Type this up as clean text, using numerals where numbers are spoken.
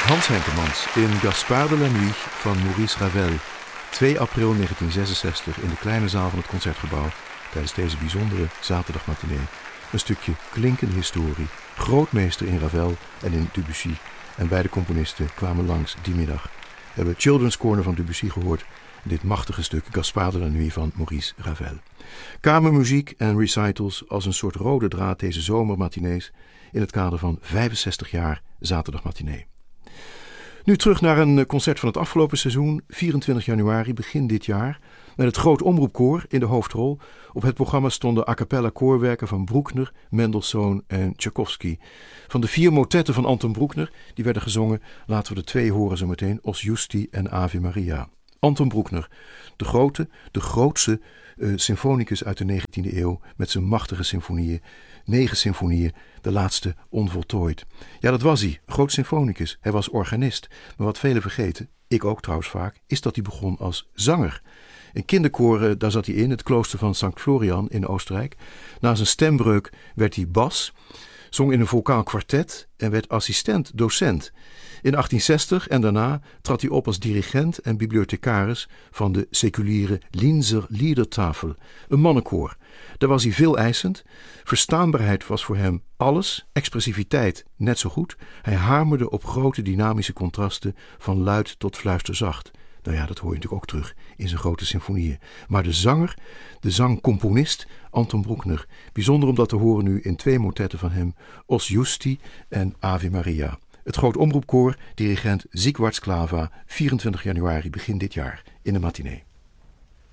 Hans Henkemans in Gaspard de la Nuit van Maurice Ravel. 2 april 1966 in de kleine zaal van het Concertgebouw tijdens deze bijzondere zaterdagmatinee. Een stukje klinkende historie, grootmeester in Ravel en in Debussy. En beide componisten kwamen langs die middag. We hebben Children's Corner van Debussy gehoord. Dit machtige stuk Gaspard de la Nuit van Maurice Ravel. Kamermuziek en recitals als een soort rode draad deze zomermatinees in het kader van 65 jaar zaterdagmatinee. Nu terug naar een concert van het afgelopen seizoen, 24 januari, begin dit jaar, met het Groot Omroepkoor in de hoofdrol. Op het programma stonden a cappella koorwerken van Bruckner, Mendelssohn en Tchaikovsky. Van de 4 motetten van Anton Bruckner, die werden gezongen, laten we de 2 horen zometeen, Os Justi en Ave Maria. Anton Bruckner, de grootste symfonicus uit de 19e eeuw met zijn machtige symfonieën. 9 symfonieën, de laatste onvoltooid. Ja, dat was hij, groot symfonicus. Hij was organist. Maar wat velen vergeten, ik ook trouwens vaak, is dat hij begon als zanger. In kinderkoor, daar zat hij in, het klooster van Sankt Florian in Oostenrijk. Na zijn stembreuk werd hij bas, zong in een vocaal kwartet en werd assistent-docent. In 1860 en daarna trad hij op als dirigent en bibliothecaris van de seculiere Linzer Liedertafel, een mannenkoor. Daar was hij veel eisend. Verstaanbaarheid was voor hem alles, expressiviteit net zo goed. Hij hamerde op grote dynamische contrasten van luid tot fluisterzacht. Nou ja, dat hoor je natuurlijk ook terug in zijn grote symfonieën. Maar de zanger, de zangcomponist Anton Bruckner. Bijzonder om dat te horen nu in 2 motetten van hem, Os Justi en Ave Maria. Het Groot Omroepkoor, dirigent Siegwart Sklava, 24 januari begin dit jaar in de matinee.